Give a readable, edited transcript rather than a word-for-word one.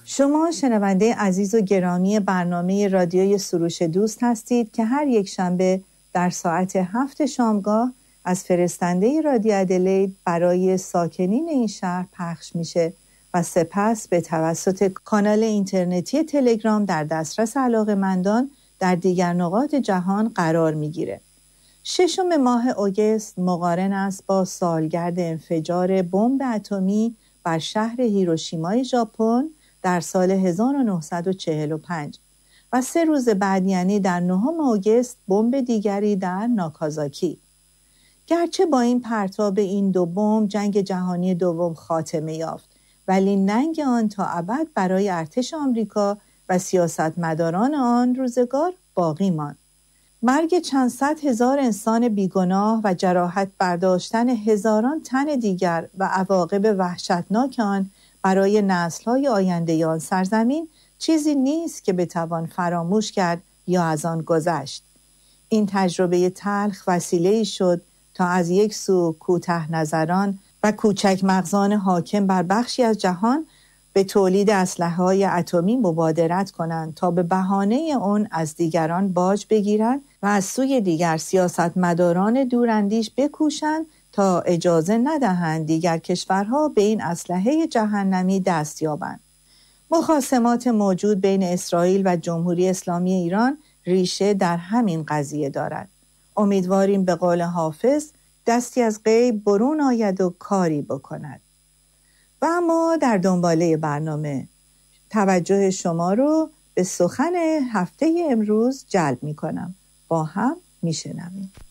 شما شنونده عزیز و گرامی برنامه رادیوی سروش دوست هستید که هر یک شنبه در ساعت 7 شامگاه از فرستنده رادیو ادلید برای ساکنین این شهر پخش میشه و سپس به توسط کانال اینترنتی تلگرام در دسترس علاقه‌مندان در دیگر نقاط جهان قرار میگیره. 6 ماه اوگست مقارن است با سالگرد انفجار بمب اتمی بر شهر هیروشیما ژاپن در سال 1945 و 3 روز بعد یعنی در 9 اوگست بمب دیگری در ناکازاکی. گرچه با این پرتاب این دو بمب جنگ جهانی دوم خاتمه یافت، ولی ننگ آن تا ابد برای ارتش آمریکا و سیاستمداران آن روزگار باقی ماند. مرگ چند صد هزار انسان بیگناه و جراحت برداشتن هزاران تن دیگر و عواقب وحشتناک آن برای نسل‌های آینده آن سرزمین چیزی نیست که بتوان فراموش کرد یا از آن گذشت. این تجربه تلخ وسیله‌ای شد تا از یک سو کوته نظران و کوچک مغزان حاکم بر بخشی از جهان به تولید اسلحه‌های اتمی مبادرت کنند تا به بهانه آن از دیگران باج بگیرند و از سوی دیگر سیاستمداران دوراندیش بکوشند تا اجازه ندهند دیگر کشورها به این اسلحه جهنمی دست یابند. مخاصمات موجود بین اسرائیل و جمهوری اسلامی ایران ریشه در همین قضیه دارد. امیدواریم به قول حافظ دستی از غیب برون آید و کاری بکند. و اما در دنباله برنامه توجه شما رو به سخن هفته امروز جلب می کنم. با هم می شنویم.